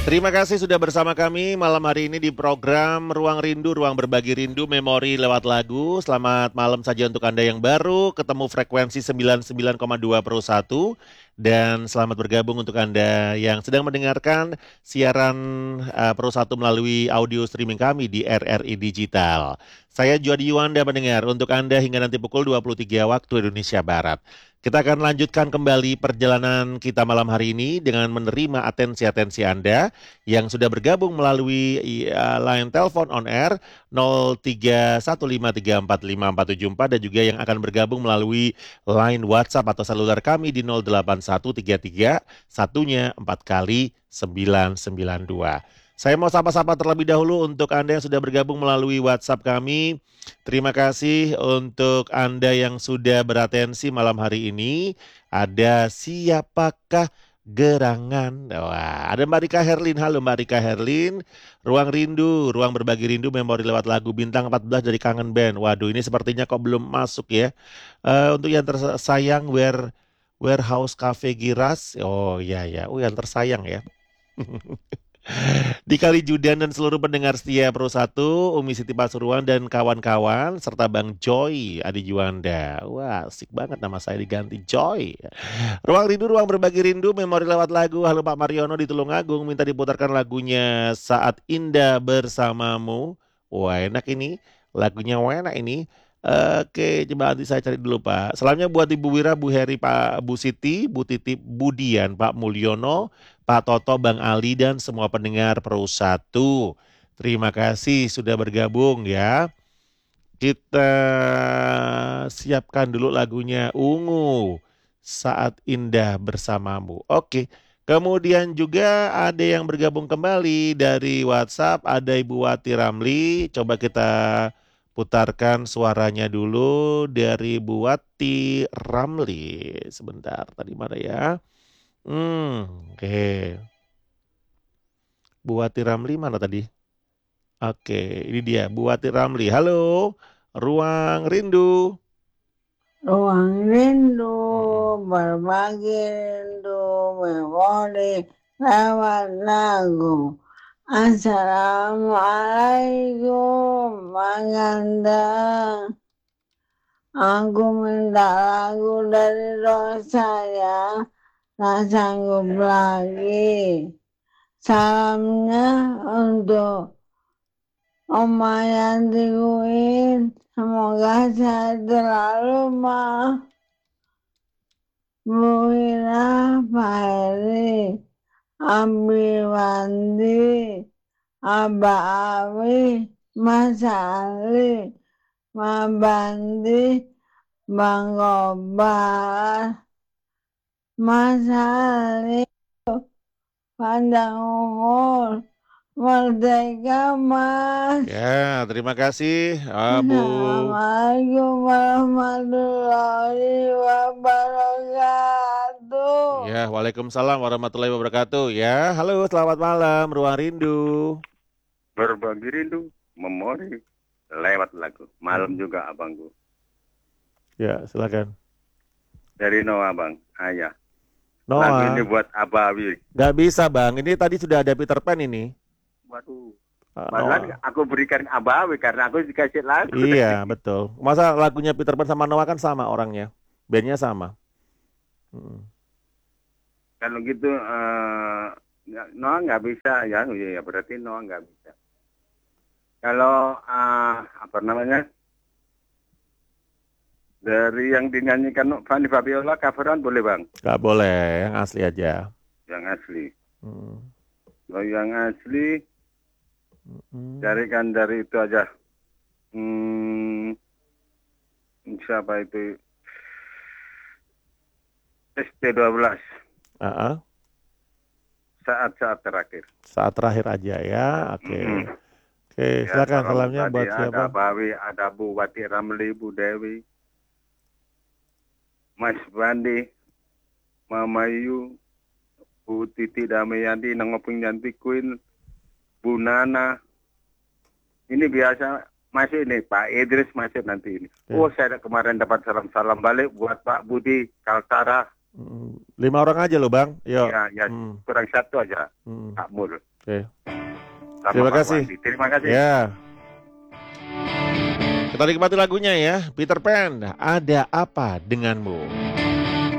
Terima kasih sudah bersama kami malam hari ini di program Ruang Rindu, Ruang Berbagi Rindu, Memori lewat lagu. Selamat malam saja untuk Anda yang baru ketemu frekuensi 99,2 Pro 1. Dan selamat bergabung untuk Anda yang sedang mendengarkan siaran Pro 1 melalui audio streaming kami di RRI Digital. Saya Juadi Yuwanda mendengar untuk Anda hingga nanti pukul 23 waktu Indonesia Barat. Kita akan lanjutkan kembali perjalanan kita malam hari ini dengan menerima atensi-atensi Anda yang sudah bergabung melalui line telepon on air 0315345474 dan juga yang akan bergabung melalui line WhatsApp atau seluler kami di 08133 satunya 4 kali 992. Saya mau sapa-sapa terlebih dahulu untuk Anda yang sudah bergabung melalui WhatsApp kami. Terima kasih untuk Anda yang sudah beratensi malam hari ini. Ada siapakah gerangan? Wah, ada Mbak Rika Herlin. Halo Mbak Rika Herlin. Ruang Rindu, Ruang Berbagi Rindu, Memori lewat lagu Bintang 14 dari Kangen Band. Waduh, ini sepertinya kok belum masuk ya. Untuk yang tersayang, Warehouse Cafe Giras. Oh iya ya, yang tersayang ya. Di Kalijudan dan seluruh pendengar setia Pro 1, Umi Siti Pasuruan dan kawan-kawan, serta Bang Joy Adi Juanda. Wah, asik banget nama saya diganti Joy. Ruang Rindu, Ruang Berbagi Rindu, Memori lewat lagu. Halo Pak Mariono di Tulungagung, minta diputarkan lagunya Saat Indah Bersamamu. Wah, enak ini. Lagunya enak ini. Oke, coba nanti saya cari dulu Pak. Selanjutnya buat Ibu Wira, Bu Heri, Pak Bu Siti, Bu Titi, Bu Dian, Pak Mulyono, Pak Toto, Bang Ali, dan semua pendengar Pro 1. Terima kasih sudah bergabung ya. Kita siapkan dulu lagunya Ungu, Saat Indah Bersamamu. Oke, kemudian juga ada yang bergabung kembali dari WhatsApp, ada Ibu Wati Ramli. Coba kita putarkan suaranya dulu dari Ibu Wati Ramli. Sebentar, tadi mana ya? Oke. Bu Wati Ramli mana tadi? Oke, ini dia Bu Wati Ramli. Halo, Ruang Rindu. Ruang rindu, berbagi rindu, memori lewat lagu. Assalamualaikum, Maganda. Aku minta lagu dari roh saya, tak sanggup lagi. Salamnya untuk Oma Yanti Kuin. Semoga sehat selalu, Ma. Bu Ira, Pak Heri, Abi Wandi, Abah Awi, Mas Ali, Ma Bandi, Bang Gobar, Mas Ali, panjang umur, merdeka, Mas. Ya, terima kasih, Bu. Assalamualaikum warahmatullahi wabarakatuh. Ya, Waalaikumsalam warahmatullahi wabarakatuh. Ya, halo, selamat malam, Ruang Rindu. Berbagi rindu, memori lewat lagu. Malam juga abangku. Ya, silakan. Dari Noah bang, ayah. Noah. Lagu ini buat Abawi. Gak bisa bang, ini tadi sudah ada Peter Pan ini. Waduh. Noah. Malah aku berikan Abawi karena aku dikasih lagu. Iya, betul. Masa lagunya Peter Pan sama Noah kan sama orangnya. Bandnya sama. Kalau gitu Noah nggak bisa ya, ya berarti Noah nggak bisa. Kalau apa namanya dari yang dinyanyikan Fanny Fabiola coveran boleh bang? Gak boleh, yang asli aja. Yang asli. Kalau yang asli carikan dari itu aja. Siapa itu? ST12. Saat-saat terakhir. Saat terakhir aja ya, oke. Oke, silakan ya, salamnya buat siapa? Ada Bawi, ada Bu Wati Ramli, Bu Dewi, Mas Bandi, Mama Yu, Bu Titi Damayanti, Nangoping Yanti Queen, Bu Nana. Ini biasa masih ini Pak Idris masih nanti ini. Ya. Oh, saya kemarin dapat salam-salam balik buat Pak Budi Kaltara. 5 orang aja loh bang. Yuk. Ya, kurang 1 aja. Pak Mul. Oke. Sama Terima Pak kasih. Wandi. Terima kasih. Ya. Kita nikmati lagunya ya. Peter Pan, ada apa denganmu?